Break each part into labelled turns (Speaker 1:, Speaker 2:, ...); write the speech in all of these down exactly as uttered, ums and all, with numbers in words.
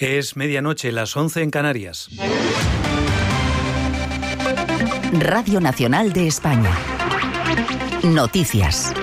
Speaker 1: Es medianoche, las once en Canarias.
Speaker 2: Radio Nacional de España. Noticias.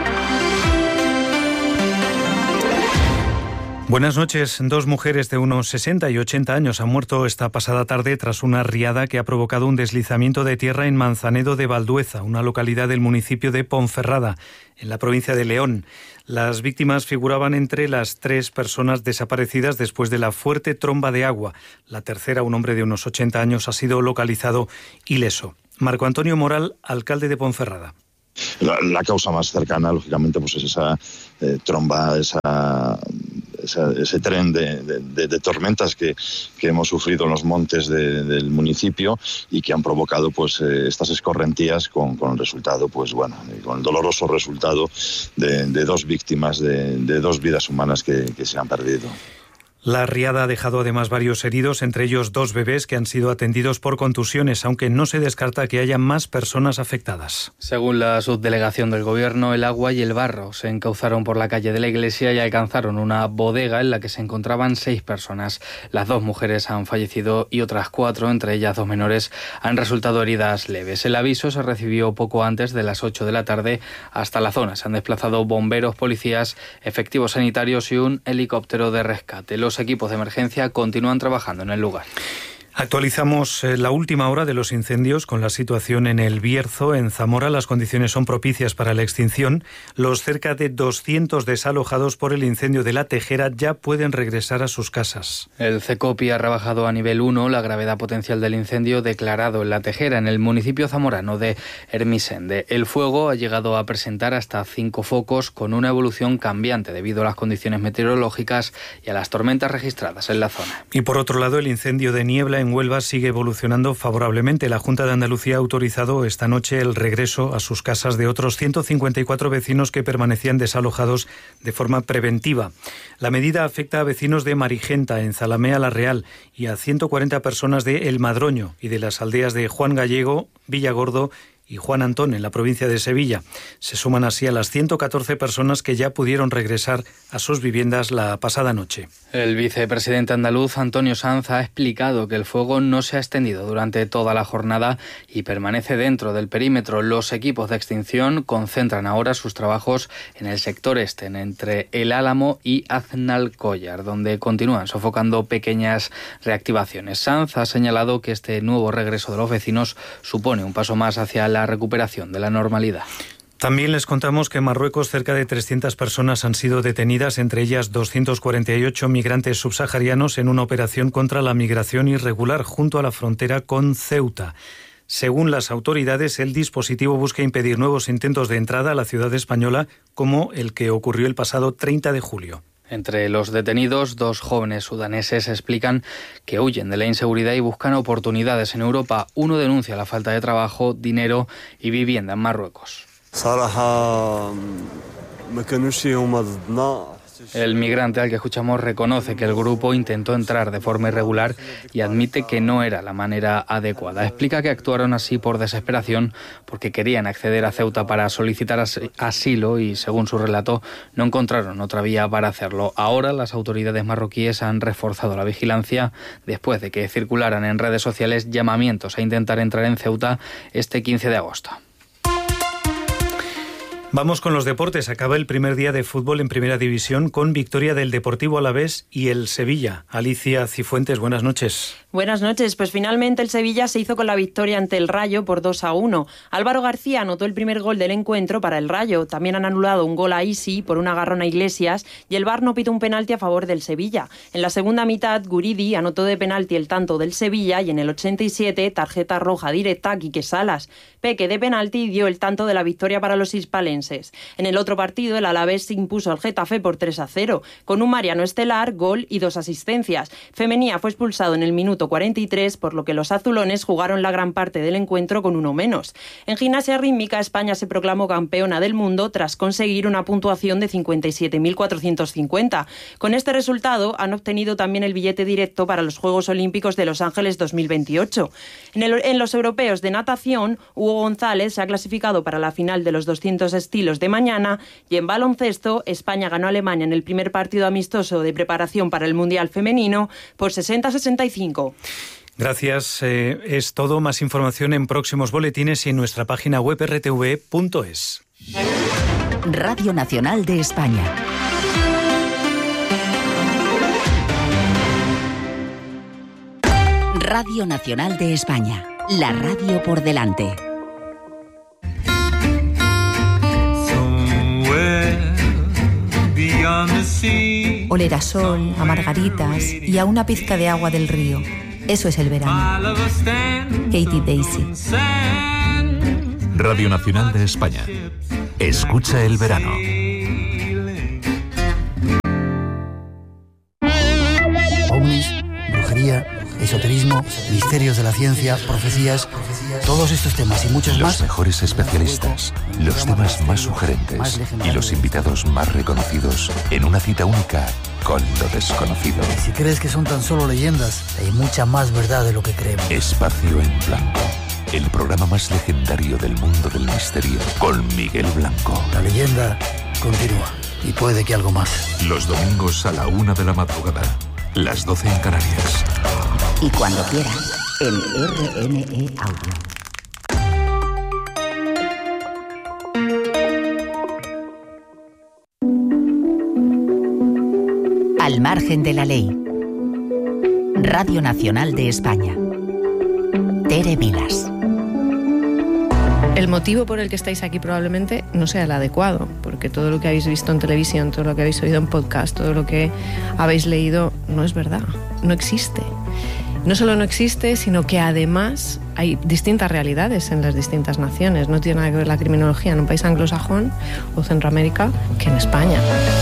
Speaker 1: Buenas noches. Dos mujeres de unos sesenta y ochenta años han muerto esta pasada tarde tras una riada que ha provocado un deslizamiento de tierra en Manzanedo de Valdueza, una localidad del municipio de Ponferrada, en la provincia de León. Las víctimas figuraban entre las tres personas desaparecidas después de la fuerte tromba de agua. La tercera, un hombre de unos ochenta años, ha sido localizado ileso. Marco Antonio Moral, alcalde de Ponferrada.
Speaker 3: La, la causa más cercana, lógicamente, pues es esa eh, tromba, esa, esa, ese tren de, de, de tormentas que, que hemos sufrido en los montes de, del municipio y que han provocado pues eh, estas escorrentías con, con el resultado, pues bueno, con el doloroso resultado de, de dos víctimas, de, de dos vidas humanas que, que se han perdido.
Speaker 1: La riada ha dejado además varios heridos, entre ellos dos bebés que han sido atendidos por contusiones, aunque no se descarta que haya más personas afectadas.
Speaker 4: Según la subdelegación del Gobierno, el agua y el barro se encauzaron por la calle de la iglesia y alcanzaron una bodega en la que se encontraban seis personas. Las dos mujeres han fallecido y otras cuatro, entre ellas dos menores, han resultado heridas leves. El aviso se recibió poco antes de las ocho de la tarde. Hasta la zona se han desplazado bomberos, policías, efectivos sanitarios y un helicóptero de rescate. Los equipos de emergencia continúan trabajando en el lugar.
Speaker 1: Actualizamos la última hora de los incendios con la situación en El Bierzo, en Zamora. Las condiciones son propicias para la extinción. Los cerca de doscientos desalojados por el incendio de La Tejera ya pueden regresar a sus casas.
Speaker 4: El CECOPI ha rebajado a nivel uno la gravedad potencial del incendio declarado en La Tejera, en el municipio zamorano de Hermisende. El fuego ha llegado a presentar hasta cinco focos con una evolución cambiante debido a las condiciones meteorológicas y a las tormentas registradas en la zona.
Speaker 1: Y por otro lado, el incendio de niebla en En Huelva sigue evolucionando favorablemente. La Junta de Andalucía ha autorizado esta noche el regreso a sus casas de otros ciento cincuenta y cuatro vecinos que permanecían desalojados de forma preventiva. La medida afecta a vecinos de Marigenta, en Zalamea la Real, y a ciento cuarenta personas de El Madroño y de las aldeas de Juan Gallego, Villagordo y Juan Antón, en la provincia de Sevilla. Se suman así a las ciento catorce personas que ya pudieron regresar a sus viviendas la pasada noche.
Speaker 4: El vicepresidente andaluz, Antonio Sanz, ha explicado que el fuego no se ha extendido durante toda la jornada y permanece dentro del perímetro. Los equipos de extinción concentran ahora sus trabajos en el sector este, entre El Álamo y Aznalcóllar, donde continúan sofocando pequeñas reactivaciones. Sanz ha señalado que este nuevo regreso de los vecinos supone un paso más hacia la la recuperación de la normalidad.
Speaker 1: También les contamos que en Marruecos cerca de trescientas personas han sido detenidas, entre ellas doscientos cuarenta y ocho migrantes subsaharianos, en una operación contra la migración irregular junto a la frontera con Ceuta. Según las autoridades, el dispositivo busca impedir nuevos intentos de entrada a la ciudad española, como el que ocurrió el pasado treinta de julio.
Speaker 4: Entre los detenidos, dos jóvenes sudaneses explican que huyen de la inseguridad y buscan oportunidades en Europa. Uno denuncia la falta de trabajo, dinero y vivienda en Marruecos. El migrante al que escuchamos reconoce que el grupo intentó entrar de forma irregular y admite que no era la manera adecuada. Explica que actuaron así por desesperación porque querían acceder a Ceuta para solicitar asilo y, según su relato, no encontraron otra vía para hacerlo. Ahora las autoridades marroquíes han reforzado la vigilancia después de que circularan en redes sociales llamamientos a intentar entrar en Ceuta este quince de agosto.
Speaker 1: Vamos con los deportes. Acaba el primer día de fútbol en Primera División con victoria del Deportivo Alavés y el Sevilla. Alicia Cifuentes, buenas noches.
Speaker 5: Buenas noches. Pues finalmente el Sevilla se hizo con la victoria ante el Rayo por dos a uno. Álvaro García anotó el primer gol del encuentro para el Rayo. También han anulado un gol a Isi por un agarrón a Iglesias y el V A R no pitó un penalti a favor del Sevilla. En la segunda mitad, Guridi anotó de penalti el tanto del Sevilla y en el ochenta y siete, tarjeta roja directa a Quique Salas. Peque de penalti dio el tanto de la victoria para los hispalenses. En el otro partido, el Alavés se impuso al Getafe por tres a cero, con un Mariano estelar, gol y dos asistencias. Femenía fue expulsado en el minuto cuarenta y tres, por lo que los azulones jugaron la gran parte del encuentro con uno menos. En gimnasia rítmica, España se proclamó campeona del mundo tras conseguir una puntuación de cincuenta y siete mil cuatrocientos cincuenta. Con este resultado han obtenido también el billete directo para los Juegos Olímpicos de Los Ángeles dos mil veintiocho. En, el, en los europeos de natación, Hugo González se ha clasificado para la final de los doscientos estilos de mañana. Y en baloncesto, España ganó a Alemania en el primer partido amistoso de preparación para el Mundial Femenino por sesenta a sesenta y cinco.
Speaker 1: Gracias. Eh, es todo. Más información en próximos boletines y en nuestra página web erre te ve punto es.
Speaker 2: Radio Nacional de España. Radio Nacional de España. La radio por delante.
Speaker 6: Oler a sol, a margaritas y a una pizca de agua del río. Eso es el verano. Katie Daisy.
Speaker 7: Radio Nacional de España. Escucha el verano.
Speaker 8: Ovnis, brujería, esoterismo, misterios de la ciencia, profecías, todos estos temas y muchos más.
Speaker 7: Los mejores especialistas, los temas más sugerentes y los invitados más reconocidos en una cita única con lo desconocido.
Speaker 8: Si crees que son tan solo leyendas, hay mucha más verdad de lo que creemos.
Speaker 7: Espacio en Blanco, el programa más legendario del mundo del misterio, con Miguel Blanco.
Speaker 8: La leyenda continúa y puede que algo más.
Speaker 7: Los domingos a la una de la madrugada, las doce en Canarias.
Speaker 2: Y cuando quieras, en erre ene e Audio. Al margen de la ley. Radio Nacional de España. Tere Vilas.
Speaker 9: El motivo por el que estáis aquí probablemente no sea el adecuado, porque todo lo que habéis visto en televisión, todo lo que habéis oído en podcast, todo lo que habéis leído no es verdad, no existe. No solo no existe, sino que además hay distintas realidades en las distintas naciones. No tiene nada que ver la criminología en un país anglosajón o Centroamérica que en España.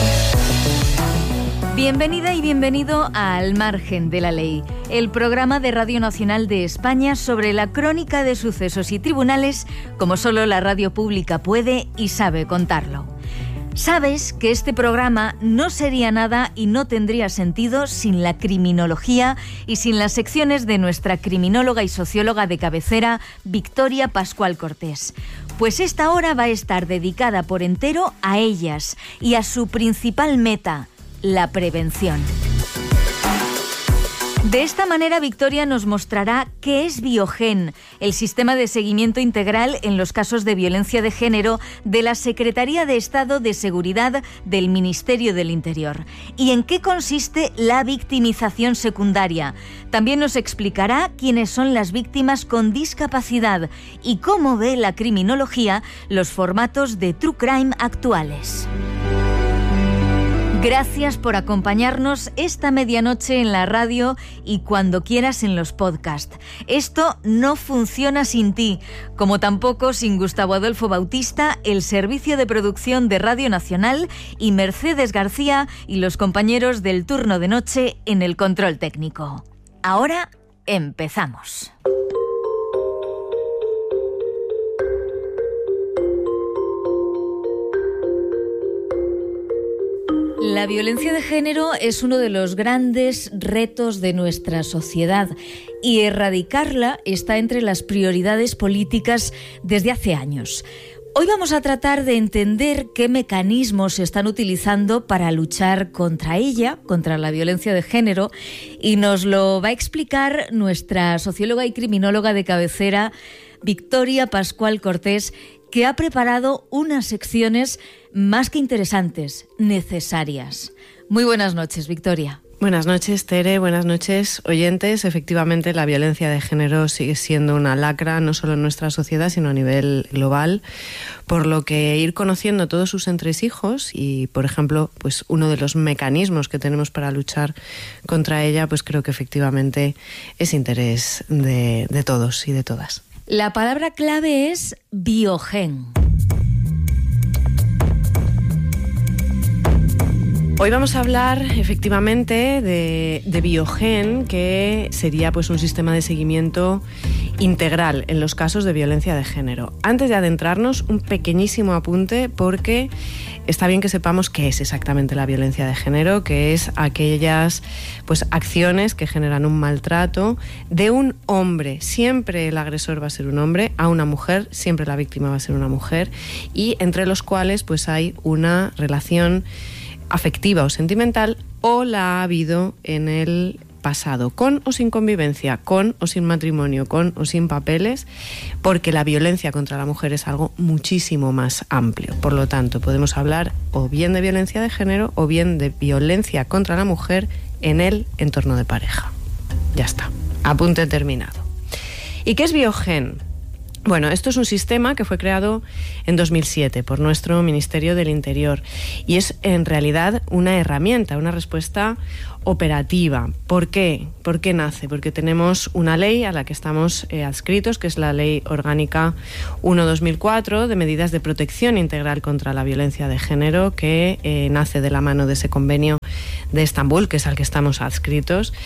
Speaker 10: Bienvenida y bienvenido a Al margen de la ley, el programa de Radio Nacional de España sobre la crónica de sucesos y tribunales como solo la radio pública puede y sabe contarlo. Sabes que este programa no sería nada y no tendría sentido sin la criminología y sin las secciones de nuestra criminóloga y socióloga de cabecera, Victoria Pascual Cortés. Pues esta hora va a estar dedicada por entero a ellas y a su principal meta, la prevención. De esta manera, Victoria nos mostrará qué es Biogen, el sistema de seguimiento integral en los casos de violencia de género de la Secretaría de Estado de Seguridad del Ministerio del Interior, y en qué consiste la victimización secundaria. También nos explicará quiénes son las víctimas con discapacidad y cómo ve la criminología los formatos de true crime actuales. Gracias por acompañarnos esta medianoche en la radio y cuando quieras en los podcasts. Esto no funciona sin ti, como tampoco sin Gustavo Adolfo Bautista, el servicio de producción de Radio Nacional, y Mercedes García y los compañeros del turno de noche en el control técnico. Ahora empezamos. La violencia de género es uno de los grandes retos de nuestra sociedad y erradicarla está entre las prioridades políticas desde hace años. Hoy vamos a tratar de entender qué mecanismos se están utilizando para luchar contra ella, contra la violencia de género, y nos lo va a explicar nuestra socióloga y criminóloga de cabecera, Victoria Pascual Cortés, que ha preparado unas secciones más que interesantes, necesarias. Muy buenas noches, Victoria.
Speaker 9: Buenas noches, Tere. Buenas noches, oyentes. Efectivamente, la violencia de género sigue siendo una lacra, no solo en nuestra sociedad, sino a nivel global, por lo que ir conociendo todos sus entresijos y, por ejemplo, pues uno de los mecanismos que tenemos para luchar contra ella, pues creo que efectivamente es interés de, de todos y de todas.
Speaker 10: La palabra clave es Biogen.
Speaker 9: Hoy vamos a hablar efectivamente de, de Biogen, que sería pues un sistema de seguimiento integral en los casos de violencia de género. Antes de adentrarnos, un pequeñísimo apunte, porque está bien que sepamos qué es exactamente la violencia de género, que es aquellas pues acciones que generan un maltrato de un hombre. Siempre el agresor va a ser un hombre, a una mujer siempre la víctima va a ser una mujer, y entre los cuales pues hay una relación afectiva o sentimental, o la ha habido en el pasado, con o sin convivencia, con o sin matrimonio, con o sin papeles, porque la violencia contra la mujer es algo muchísimo más amplio. Por lo tanto, podemos hablar o bien de violencia de género o bien de violencia contra la mujer en el entorno de pareja. Ya está, apunte terminado. ¿Y qué es Biogen? Bueno, esto es un sistema que fue creado en dos mil siete por nuestro Ministerio del Interior y es en realidad una herramienta, una respuesta operativa. ¿Por qué? ¿Por qué nace? Porque tenemos una ley a la que estamos eh, adscritos, que es la Ley Orgánica uno barra dos mil cuatro de medidas de protección integral contra la violencia de género, que eh, nace de la mano de ese convenio de Estambul, que es al que estamos adscritos,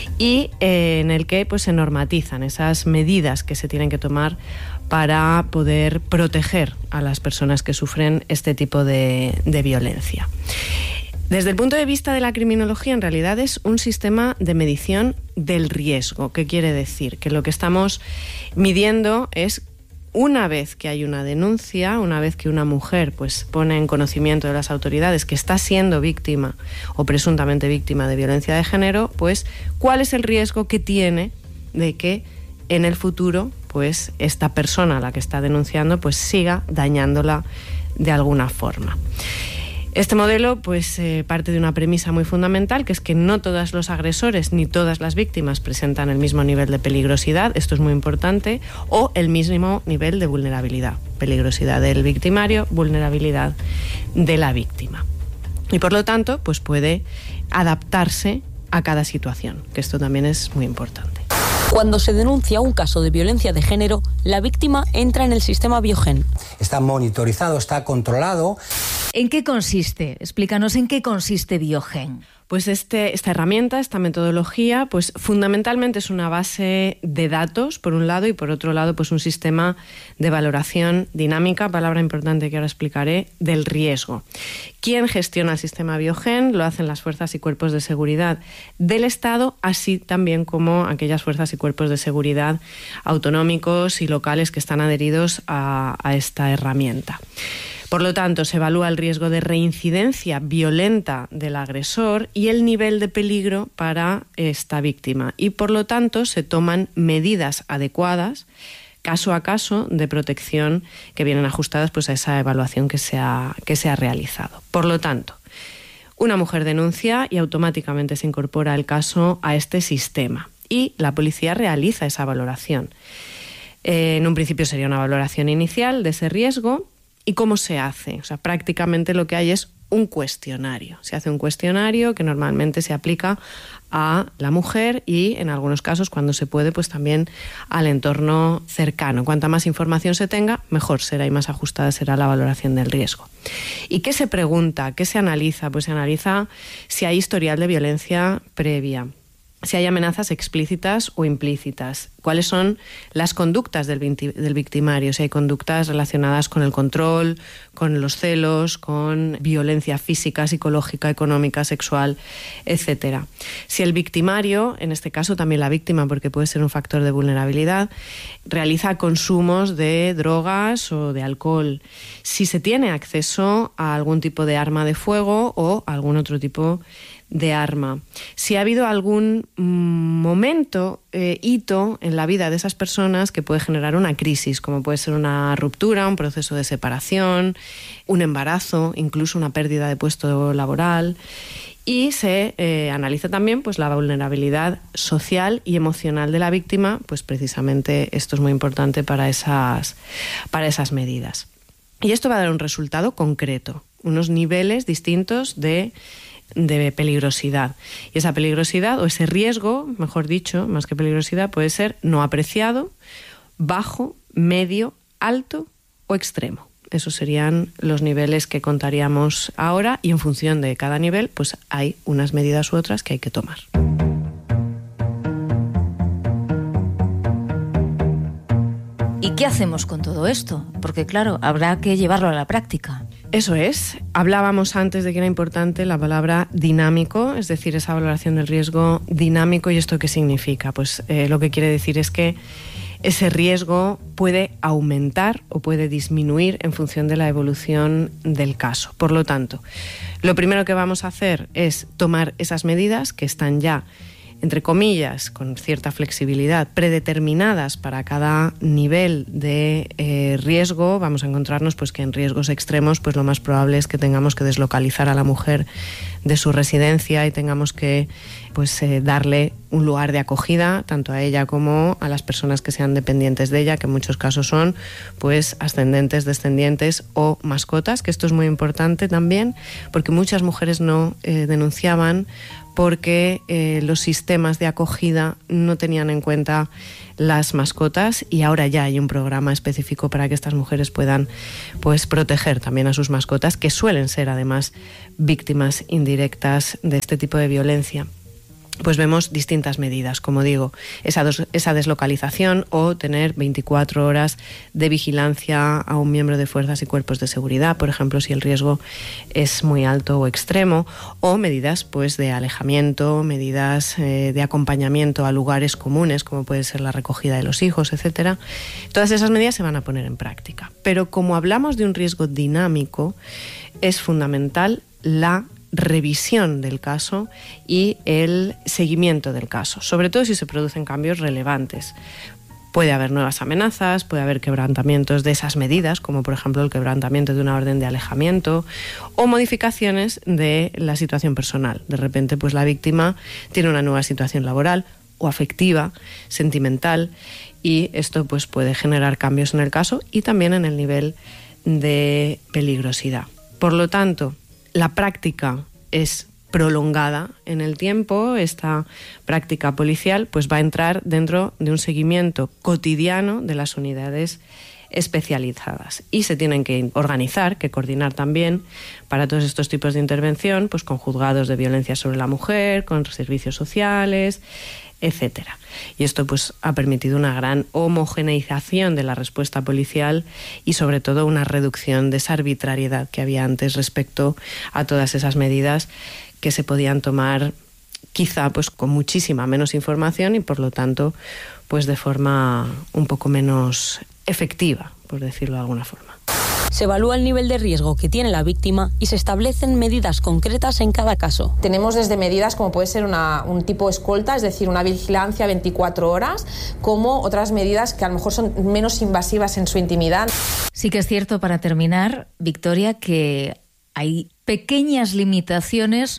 Speaker 9: y eh, en el que pues, se normatizan esas medidas que se tienen que tomar para poder proteger a las personas que sufren este tipo de, de violencia. Desde el punto de vista de la criminología, en realidad es un sistema de medición del riesgo. ¿Qué quiere decir? Que lo que estamos midiendo es, una vez que hay una denuncia, una vez que una mujer pues, pone en conocimiento de las autoridades que está siendo víctima o presuntamente víctima de violencia de género, pues cuál es el riesgo que tiene de que en el futuro pues esta persona a la que está denunciando pues siga dañándola de alguna forma. Este modelo pues eh, parte de una premisa muy fundamental, que es que no todos los agresores ni todas las víctimas presentan el mismo nivel de peligrosidad, esto es muy importante, o el mismo nivel de vulnerabilidad. Peligrosidad del victimario, vulnerabilidad de la víctima. Y por lo tanto, pues puede adaptarse a cada situación, que esto también es muy importante.
Speaker 11: Cuando se denuncia un caso de violencia de género, la víctima entra en el sistema Biogen.
Speaker 12: Está monitorizado, está controlado.
Speaker 10: ¿En qué consiste? Explícanos en qué consiste Biogen.
Speaker 9: Pues este, esta herramienta, esta metodología, pues fundamentalmente es una base de datos, por un lado, y por otro lado, pues un sistema de valoración dinámica, palabra importante que ahora explicaré, del riesgo. ¿Quién gestiona el sistema Biogen? Lo hacen las fuerzas y cuerpos de seguridad del Estado, así también como aquellas fuerzas y cuerpos de seguridad autonómicos y locales que están adheridos a, a esta herramienta. Por lo tanto, se evalúa el riesgo de reincidencia violenta del agresor y el nivel de peligro para esta víctima. Y, por lo tanto, se toman medidas adecuadas, caso a caso, de protección que vienen ajustadas pues, a esa evaluación que se ha, que se ha realizado. Por lo tanto, una mujer denuncia y automáticamente se incorpora el caso a este sistema. Y la policía realiza esa valoración. Eh, en un principio sería una valoración inicial de ese riesgo. ¿Y cómo se hace? O sea, prácticamente lo que hay es un cuestionario. Se hace un cuestionario que normalmente se aplica a la mujer y, en algunos casos, cuando se puede, pues también al entorno cercano. Cuanta más información se tenga, mejor será y más ajustada será la valoración del riesgo. ¿Y qué se pregunta? ¿Qué se analiza? Pues se analiza si hay historial de violencia previa, si hay amenazas explícitas o implícitas, cuáles son las conductas del, del victimario, si hay conductas relacionadas con el control, con los celos, con violencia física, psicológica, económica, sexual, etcétera. Si el victimario, en este caso también la víctima, porque puede ser un factor de vulnerabilidad, realiza consumos de drogas o de alcohol, si se tiene acceso a algún tipo de arma de fuego o algún otro tipo de arma, si ha habido algún momento, eh, hito en la vida de esas personas que puede generar una crisis, como puede ser una ruptura, un proceso de separación, un embarazo, incluso una pérdida de puesto laboral. Y se eh, analiza también pues, la vulnerabilidad social y emocional de la víctima, pues precisamente esto es muy importante para esas, para esas medidas. Y esto va a dar un resultado concreto, unos niveles distintos de de peligrosidad. Y esa peligrosidad, o ese riesgo, mejor dicho, más que peligrosidad, puede ser no apreciado, bajo, medio, alto o extremo. Esos serían los niveles que contaríamos ahora y en función de cada nivel pues hay unas medidas u otras que hay que tomar.
Speaker 10: ¿Y qué hacemos con todo esto? Porque claro, habrá que llevarlo a la práctica.
Speaker 9: Eso es. Hablábamos antes de que era importante la palabra dinámico, es decir, esa valoración del riesgo dinámico. ¿Y esto qué significa? Pues eh, lo que quiere decir es que ese riesgo puede aumentar o puede disminuir en función de la evolución del caso. Por lo tanto, lo primero que vamos a hacer es tomar esas medidas que están ya, entre comillas, con cierta flexibilidad, predeterminadas para cada nivel de eh, riesgo. Vamos a encontrarnos pues que en riesgos extremos pues lo más probable es que tengamos que deslocalizar a la mujer de su residencia y tengamos que pues eh, darle un lugar de acogida tanto a ella como a las personas que sean dependientes de ella, que en muchos casos son pues ascendentes, descendientes o mascotas, que esto es muy importante también porque muchas mujeres no eh, denunciaban porque eh, los sistemas de acogida no tenían en cuenta las mascotas y ahora ya hay un programa específico para que estas mujeres puedan pues, proteger también a sus mascotas, que suelen ser además víctimas indirectas de este tipo de violencia. Pues vemos distintas medidas, como digo, esa, dos, esa deslocalización o tener veinticuatro horas de vigilancia a un miembro de fuerzas y cuerpos de seguridad, por ejemplo, si el riesgo es muy alto o extremo, o medidas pues, de alejamiento, medidas eh, de acompañamiento a lugares comunes, como puede ser la recogida de los hijos, etcétera. Todas esas medidas se van a poner en práctica. Pero como hablamos de un riesgo dinámico, es fundamental la revisión del caso y el seguimiento del caso, sobre todo si se producen cambios relevantes. Puede haber nuevas amenazas, puede haber quebrantamientos de esas medidas, como por ejemplo el quebrantamiento de una orden de alejamiento o modificaciones de la situación personal. De repente, pues la víctima tiene una nueva situación laboral o afectiva, sentimental, y esto pues puede generar cambios en el caso y también en el nivel de peligrosidad. Por lo tanto, la práctica es prolongada en el tiempo. Esta práctica policial pues va a entrar dentro de un seguimiento cotidiano de las unidades especializadas y se tienen que organizar, que coordinar también para todos estos tipos de intervención, pues con juzgados de violencia sobre la mujer, con servicios sociales, etcétera. Y esto pues ha permitido una gran homogeneización de la respuesta policial y sobre todo una reducción de esa arbitrariedad que había antes respecto a todas esas medidas que se podían tomar quizá pues con muchísima menos información y por lo tanto pues de forma un poco menos efectiva, por decirlo de alguna forma.
Speaker 11: Se evalúa el nivel de riesgo que tiene la víctima y se establecen medidas concretas en cada caso.
Speaker 13: Tenemos desde medidas como puede ser una, un tipo escolta, es decir, una vigilancia veinticuatro horas, como otras medidas que a lo mejor son menos invasivas en su intimidad.
Speaker 10: Sí que es cierto, para terminar, Victoria, que hay pequeñas limitaciones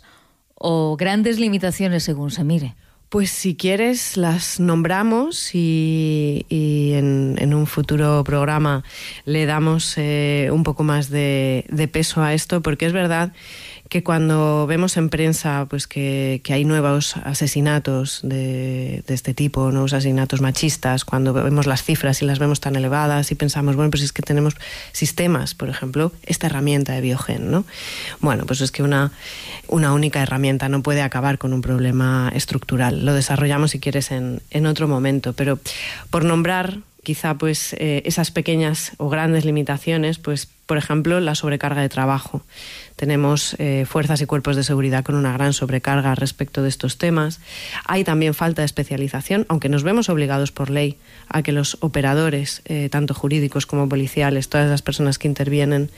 Speaker 10: o grandes limitaciones según se mire.
Speaker 9: Pues si quieres las nombramos y, y en, en un futuro programa le damos eh, un poco más de, de peso a esto, porque es verdad que cuando vemos en prensa pues que, que hay nuevos asesinatos de, de este tipo, nuevos asesinatos machistas, cuando vemos las cifras y las vemos tan elevadas y pensamos, bueno, pues es que tenemos sistemas, por ejemplo, esta herramienta de Biogen, ¿no? Bueno, pues es que una, una única herramienta no puede acabar con un problema estructural. Lo desarrollamos, si quieres, en, en otro momento, pero por nombrar quizá pues eh, esas pequeñas o grandes limitaciones, pues por ejemplo la sobrecarga de trabajo. Tenemos eh, fuerzas y cuerpos de seguridad con una gran sobrecarga respecto de estos temas. Hay también falta de especialización, aunque nos vemos obligados por ley a que los operadores, eh, tanto jurídicos como policiales, todas las personas que intervienen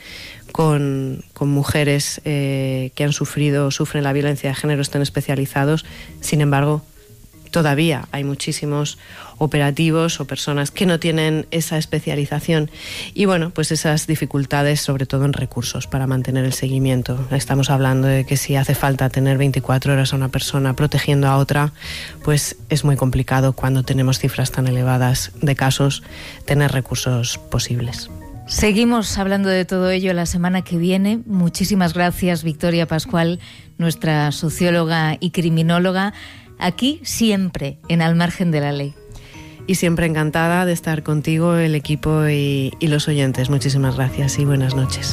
Speaker 9: con, con mujeres eh, que han sufrido o sufren la violencia de género estén especializados. Sin embargo, todavía hay muchísimos operativos o personas que no tienen esa especialización y bueno, pues esas dificultades sobre todo en recursos para mantener el seguimiento. Estamos hablando de que si hace falta tener veinticuatro horas a una persona protegiendo a otra, pues es muy complicado cuando tenemos cifras tan elevadas de casos tener recursos posibles.
Speaker 10: Seguimos hablando de todo ello la semana que viene. Muchísimas gracias, Victoria Pascual, nuestra socióloga y criminóloga, aquí siempre en Al Margen de la Ley.
Speaker 9: y siempre encantada de estar contigo, el equipo y, y los oyentes. Muchísimas gracias y buenas noches.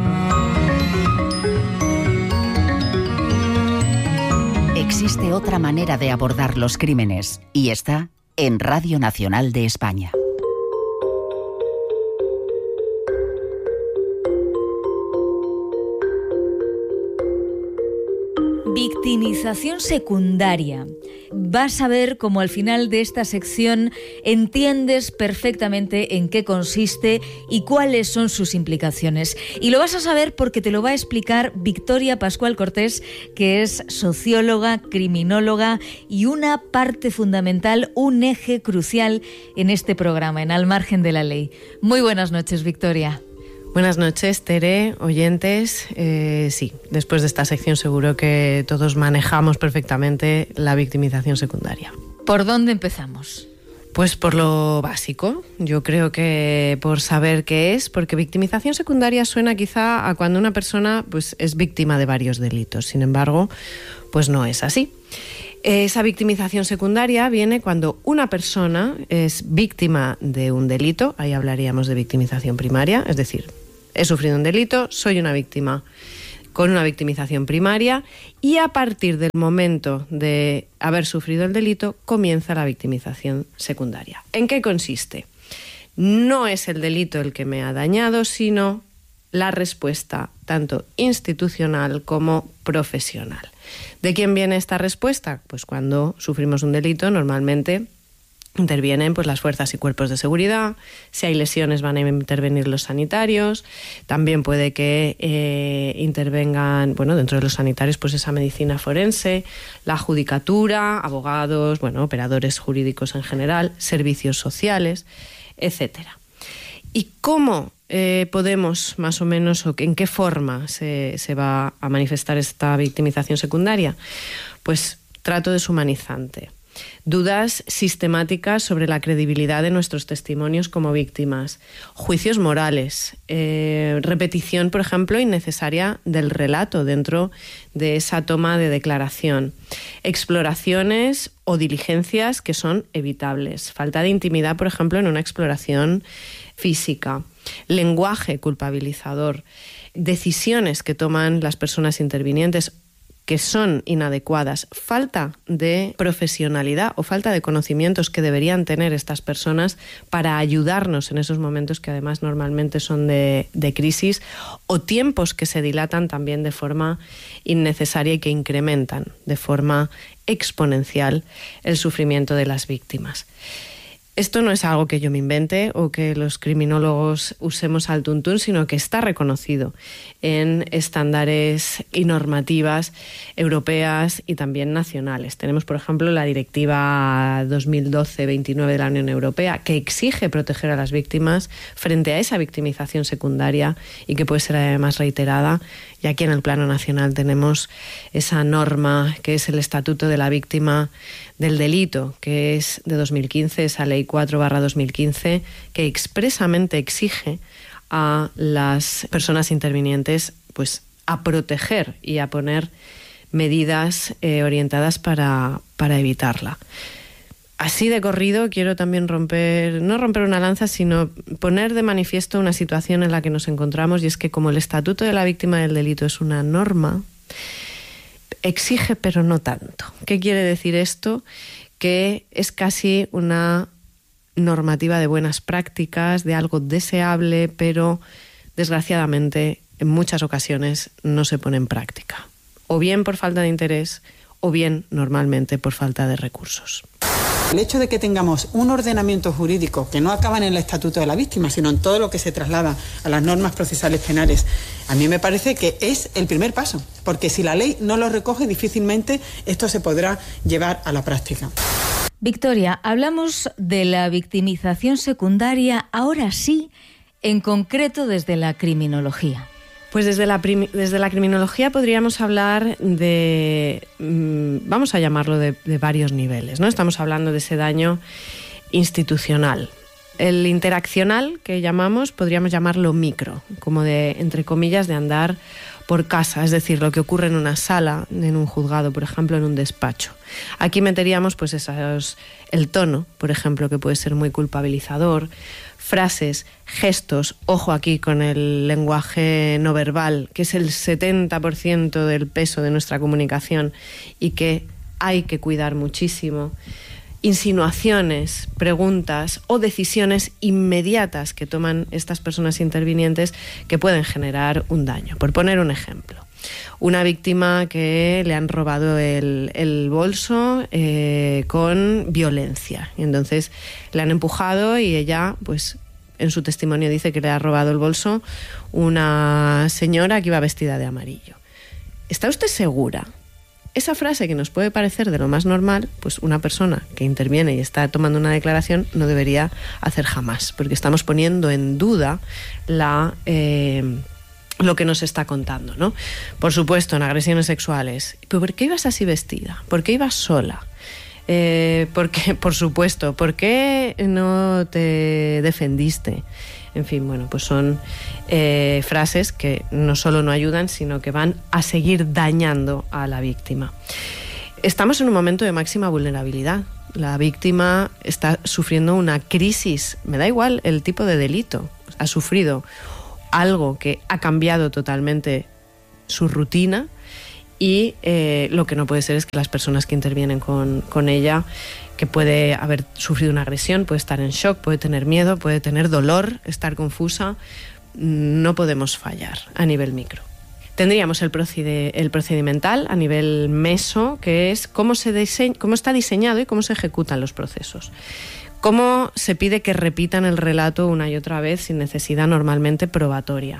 Speaker 2: Existe otra manera de abordar los crímenes y está en Radio Nacional de España.
Speaker 10: Victimización secundaria. Vas a ver cómo al final de esta sección entiendes perfectamente en qué consiste y cuáles son sus implicaciones. Y lo vas a saber porque te lo va a explicar Victoria Pascual Cortés, que es socióloga, criminóloga y una parte fundamental, un eje crucial en este programa, en Al Margen de la Ley. Muy buenas noches, Victoria.
Speaker 9: Buenas noches, Tere, oyentes. Eh, sí, después de esta sección seguro que todos manejamos perfectamente la victimización secundaria.
Speaker 10: ¿Por dónde empezamos?
Speaker 9: Pues por lo básico. Yo creo que por saber qué es, porque victimización secundaria suena quizá a cuando una persona pues, es víctima de varios delitos. Sin embargo, pues no es así. Esa victimización secundaria viene cuando una persona es víctima de un delito. Ahí hablaríamos de victimización primaria, es decir, he sufrido un delito, soy una víctima con una victimización primaria y a partir del momento de haber sufrido el delito comienza la victimización secundaria. ¿En qué consiste? No es el delito el que me ha dañado, sino la respuesta tanto institucional como profesional. ¿De quién viene esta respuesta? Pues cuando sufrimos un delito normalmente intervienen pues, las fuerzas y cuerpos de seguridad, si hay lesiones van a intervenir los sanitarios, también puede que eh, intervengan, bueno, dentro de los sanitarios, pues esa medicina forense, la judicatura, abogados, bueno, operadores jurídicos en general, servicios sociales, etcétera. ¿Y cómo eh, podemos, más o menos, o en qué forma se, se va a manifestar esta victimización secundaria? Pues trato deshumanizante. Dudas sistemáticas sobre la credibilidad de nuestros testimonios como víctimas, juicios morales, eh, repetición, por ejemplo, innecesaria del relato dentro de esa toma de declaración, exploraciones o diligencias que son evitables, falta de intimidad, por ejemplo, en una exploración física, lenguaje culpabilizador, decisiones que toman las personas intervinientes que son inadecuadas, falta de profesionalidad o falta de conocimientos que deberían tener estas personas para ayudarnos en esos momentos que además normalmente son de, de crisis, o tiempos que se dilatan también de forma innecesaria y que incrementan de forma exponencial el sufrimiento de las víctimas. Esto no es algo que yo me invente o que los criminólogos usemos al tuntún, sino que está reconocido en estándares y normativas europeas y también nacionales. Tenemos, por ejemplo, la Directiva dos mil doce veintinueve de la Unión Europea, que exige proteger a las víctimas frente a esa victimización secundaria y que puede ser además reiterada. Y aquí en el plano nacional tenemos esa norma que es el Estatuto de la Víctima del Delito, que es de dos mil quince, esa ley cuatro barra dos mil quince, que expresamente exige a las personas intervinientes pues, a proteger y a poner medidas eh, orientadas para, para evitarla. Así de corrido quiero también romper, no romper una lanza, sino poner de manifiesto una situación en la que nos encontramos, y es que como el Estatuto de la Víctima del Delito es una norma, exige pero no tanto. ¿Qué quiere decir esto? Que es casi una normativa de buenas prácticas, de algo deseable, pero desgraciadamente en muchas ocasiones no se pone en práctica. O bien por falta de interés, o bien normalmente por falta de recursos.
Speaker 14: El hecho de que tengamos un ordenamiento jurídico que no acaba en el Estatuto de la Víctima, sino en todo lo que se traslada a las normas procesales penales, a mí me parece que es el primer paso, porque si la ley no lo recoge, difícilmente esto se podrá llevar a la práctica.
Speaker 10: Victoria, hablamos de la victimización secundaria, ahora sí, en concreto desde la criminología.
Speaker 9: Pues desde la, prim- desde la criminología podríamos hablar de, mmm, vamos a llamarlo de, de varios niveles, ¿no? Estamos hablando de ese daño institucional. El interaccional, que llamamos, podríamos llamarlo micro, como de, entre comillas, de andar por casa, es decir, lo que ocurre en una sala, en un juzgado, por ejemplo, en un despacho. Aquí meteríamos pues esos, el tono, por ejemplo, que puede ser muy culpabilizador, frases, gestos, ojo aquí con el lenguaje no verbal, que es el setenta por ciento del peso de nuestra comunicación y que hay que cuidar muchísimo. Insinuaciones, preguntas o decisiones inmediatas que toman estas personas intervinientes que pueden generar un daño. Por poner un ejemplo, una víctima que le han robado el, el bolso eh, con violencia. Y entonces le han empujado y ella, pues en su testimonio dice que le ha robado el bolso una señora que iba vestida de amarillo. ¿Está usted segura? Esa frase que nos puede parecer de lo más normal, pues una persona que interviene y está tomando una declaración no debería hacer jamás, porque estamos poniendo en duda la, eh, lo que nos está contando, ¿no? Por supuesto, en agresiones sexuales. ¿Pero por qué ibas así vestida? ¿Por qué ibas sola? Eh, porque, por supuesto, ¿por qué no te defendiste? En fin, bueno, pues son eh, frases que no solo no ayudan, sino que van a seguir dañando a la víctima. Estamos en un momento de máxima vulnerabilidad. La víctima está sufriendo una crisis, me da igual el tipo de delito, ha sufrido algo que ha cambiado totalmente su rutina y eh, lo que no puede ser es que las personas que intervienen con, con ella, que puede haber sufrido una agresión, puede estar en shock, puede tener miedo, puede tener dolor, estar confusa, no podemos fallar a nivel micro. Tendríamos el, procede, el procedimental a nivel meso, que es cómo, se diseña, cómo está diseñado y cómo se ejecutan los procesos. Cómo se pide que repitan el relato una y otra vez sin necesidad normalmente probatoria.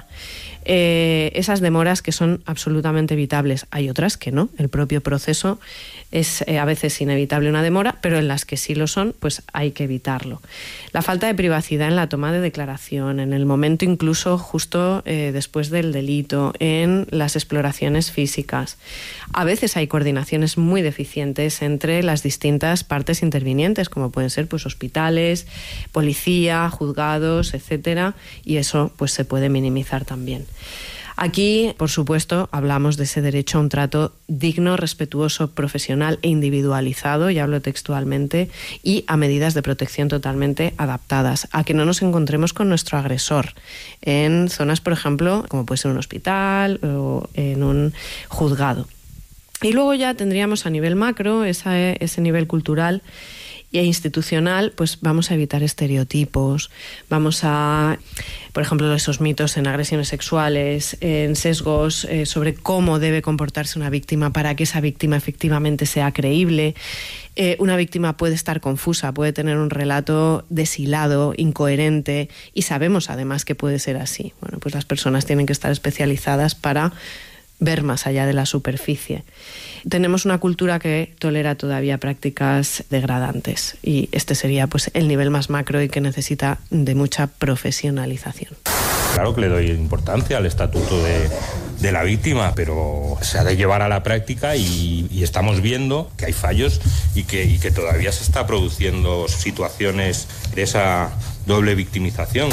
Speaker 9: Eh, esas demoras que son absolutamente evitables. Hay otras que no. El propio proceso es eh, a veces inevitable una demora, pero en las que sí lo son, pues hay que evitarlo. La falta de privacidad en la toma de declaración, en el momento incluso justo eh, después del delito, en las exploraciones físicas. A veces hay coordinaciones muy deficientes entre las distintas partes intervinientes, como pueden ser pues hospitales, policía, juzgados, etcétera, y eso pues se puede minimizar también. Aquí, por supuesto, hablamos de ese derecho a un trato digno, respetuoso, profesional e individualizado, y hablo textualmente, y a medidas de protección totalmente adaptadas, a que no nos encontremos con nuestro agresor en zonas, por ejemplo, como puede ser un hospital o en un juzgado. Y luego ya tendríamos a nivel macro, esa, ese nivel cultural e institucional, pues vamos a evitar estereotipos, vamos a, por ejemplo, esos mitos en agresiones sexuales, en sesgos eh, sobre cómo debe comportarse una víctima para que esa víctima efectivamente sea creíble. Eh, una víctima puede estar confusa, puede tener un relato deshilado, incoherente, y sabemos además que puede ser así. Bueno, pues las personas tienen que estar especializadas para ver más allá de la superficie. Tenemos una cultura que tolera todavía prácticas degradantes y este sería pues el nivel más macro y que necesita de mucha profesionalización.
Speaker 15: Claro que le doy importancia al estatuto de, de la víctima, pero se ha de llevar a la práctica y, y estamos viendo que hay fallos y que, y que todavía se está produciendo situaciones de esa doble victimización.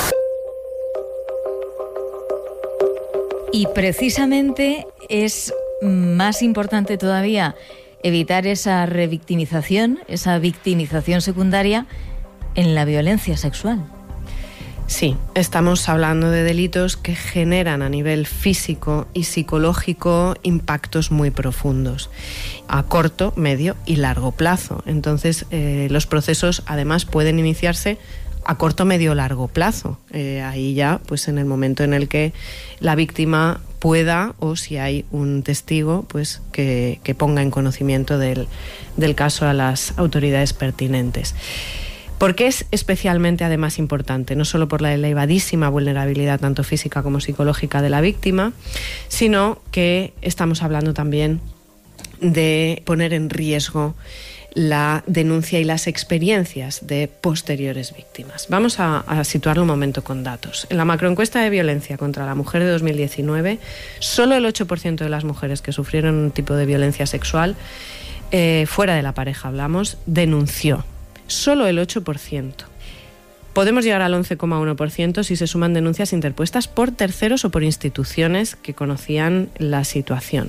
Speaker 10: Y precisamente es más importante todavía evitar esa revictimización, esa victimización secundaria en la violencia sexual.
Speaker 9: Sí, estamos hablando de delitos que generan a nivel físico y psicológico impactos muy profundos, a corto, medio y largo plazo. Entonces, eh, los procesos además pueden iniciarse a corto, medio o largo plazo. Eh, ahí ya, pues en el momento en el que la víctima pueda, o si hay un testigo, pues que, que ponga en conocimiento del, del caso a las autoridades pertinentes. ¿Por qué es especialmente además importante? No solo por la elevadísima vulnerabilidad tanto física como psicológica de la víctima, sino que estamos hablando también de poner en riesgo la denuncia y las experiencias de posteriores víctimas. Vamos a, a situarlo un momento con datos. En la macroencuesta de violencia contra la mujer de dos mil diecinueve, solo el ocho por ciento de las mujeres que sufrieron un tipo de violencia sexual, eh, fuera de la pareja hablamos, denunció. Solo el ocho por ciento. Podemos llegar al once coma uno por ciento si se suman denuncias interpuestas por terceros o por instituciones que conocían la situación.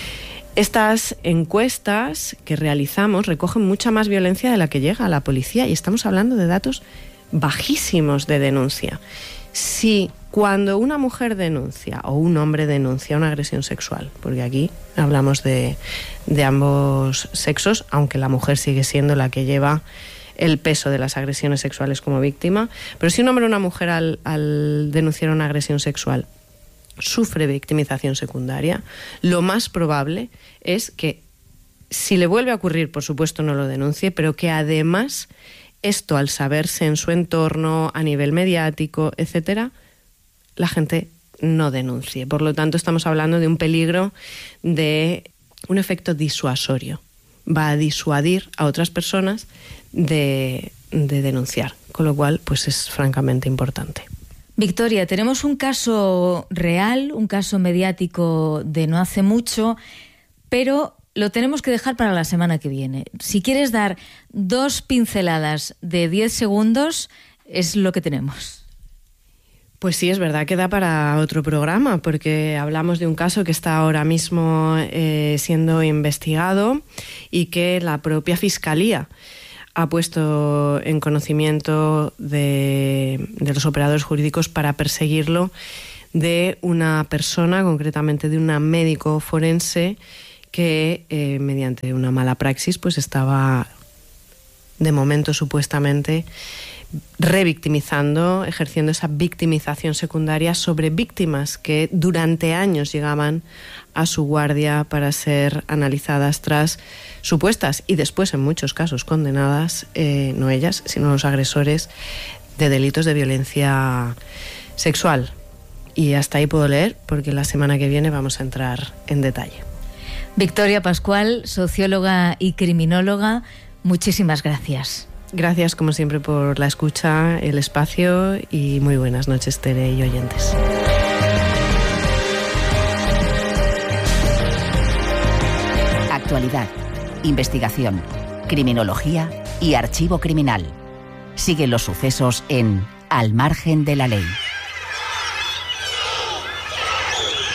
Speaker 9: Estas encuestas que realizamos recogen mucha más violencia de la que llega a la policía y estamos hablando de datos bajísimos de denuncia. Si cuando una mujer denuncia o un hombre denuncia una agresión sexual, porque aquí hablamos de, de ambos sexos, aunque la mujer sigue siendo la que lleva el peso de las agresiones sexuales como víctima, pero si un hombre o una mujer al, al denunciar una agresión sexual sufre victimización secundaria, lo más probable es que si le vuelve a ocurrir, por supuesto no lo denuncie, pero que además esto, al saberse en su entorno, a nivel mediático, etcétera, la gente no denuncie. Por lo tanto, estamos hablando de un peligro de un efecto disuasorio. Va a disuadir a otras personas de, de denunciar, con lo cual pues es francamente importante.
Speaker 10: Victoria, tenemos un caso real, un caso mediático de no hace mucho, pero lo tenemos que dejar para la semana que viene. Si quieres dar dos pinceladas de diez segundos, es lo que tenemos.
Speaker 9: Pues sí, es verdad que da para otro programa, porque hablamos de un caso que está ahora mismo eh, siendo investigado y que la propia Fiscalía ha puesto en conocimiento de, de los operadores jurídicos para perseguirlo, de una persona, concretamente de una médico forense, que eh, mediante una mala praxis pues estaba, de momento supuestamente, revictimizando, ejerciendo esa victimización secundaria sobre víctimas que durante años llegaban a su guardia para ser analizadas tras supuestas y después en muchos casos condenadas, eh, no ellas, sino los agresores, de delitos de violencia sexual. Y hasta ahí puedo leer, porque la semana que viene vamos a entrar en detalle.
Speaker 10: Victoria Pascual, socióloga y criminóloga, muchísimas gracias.
Speaker 9: Gracias, como siempre, por la escucha, el espacio y muy buenas noches, Tere y oyentes.
Speaker 2: Actualidad, investigación, criminología y archivo criminal. Sigue los sucesos en Al margen de la ley.